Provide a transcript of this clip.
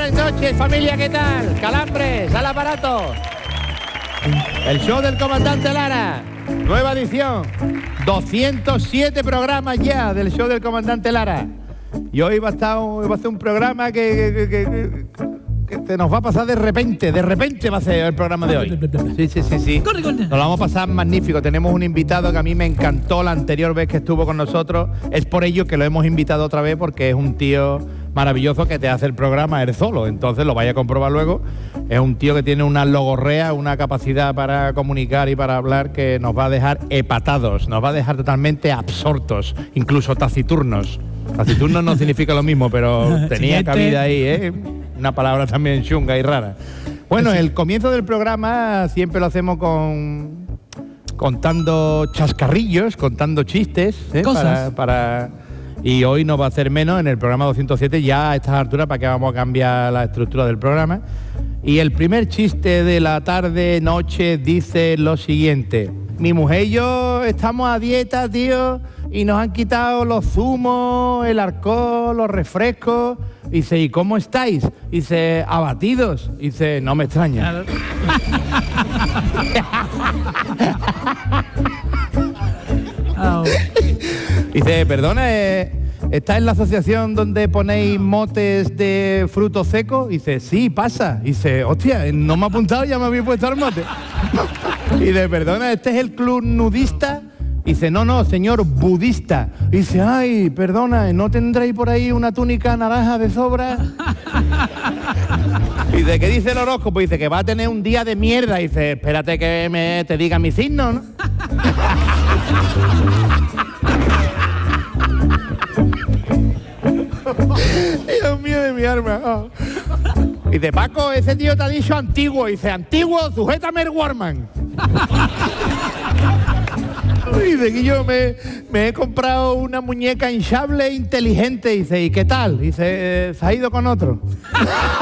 Buenas noches, familia, ¿qué tal? Calambres, al aparato. El show del comandante Lara, nueva edición. 207 programas ya del show del comandante Lara. Y hoy va a ser un programa que se nos va a pasar de repente va a ser el programa de hoy. Sí. Corre. Nos lo vamos a pasar magnífico. Tenemos un invitado que a mí me encantó la anterior vez que estuvo con nosotros. Es por ello que lo hemos invitado otra vez, porque es un tío maravilloso que te hace el programa él solo. Entonces lo vaya a comprobar luego. Es un tío que tiene una logorrea, una capacidad para comunicar y para hablar que nos va a dejar hepatados, nos va a dejar totalmente absortos, incluso taciturnos. Taciturnos no significa lo mismo, pero tenía cabida ahí, ¿eh? Una palabra también chunga y rara. Bueno, el comienzo del programa siempre lo hacemos contando chascarrillos, contando chistes, cosas. Y hoy no va a ser menos en el programa 207, ya a estas alturas, para que vamos a cambiar la estructura del programa. Y el primer chiste de la tarde-noche dice lo siguiente: mi mujer y yo estamos a dieta, tío, y nos han quitado los zumos, el alcohol, los refrescos. Dice, ¿y cómo estáis? Dice, abatidos. Dice, no me extraña. Dice, perdona, ¿está en la asociación donde ponéis motes de frutos secos? Dice, sí, pasa. Dice, hostia, no me ha apuntado, ya me había puesto el mote. Dice, perdona, ¿este es el club nudista? Dice, no, señor, budista. Dice, ay, perdona, ¿no tendréis por ahí una túnica naranja de sobra? Dice, ¿qué dice el horóscopo? Dice, que va a tener un día de mierda. Dice, espérate que te diga mi signo, ¿no? Dios mío de mi alma. Oh. Dice, Paco, ese tío te ha dicho antiguo. Dice, antiguo, sujétame el Warman. Dice que yo me he comprado una muñeca hinchable inteligente. Dice, ¿y qué tal? Dice, ¿se ha ido con otro?